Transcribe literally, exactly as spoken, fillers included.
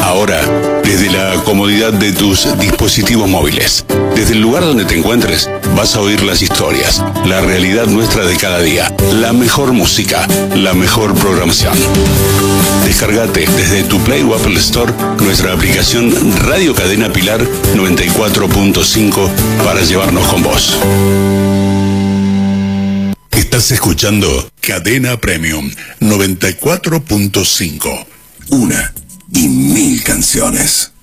Ahora, desde la comodidad de tus dispositivos móviles, desde el lugar donde te encuentres, vas a oír las historias, la realidad nuestra de cada día, la mejor música, la mejor programación. Descargate desde tu Play o Apple Store nuestra aplicación Radio Cadena Pilar noventa y cuatro punto cinco para llevarnos con vos. Estás escuchando Cadena Premium noventa y cuatro punto cinco. Una y mil canciones.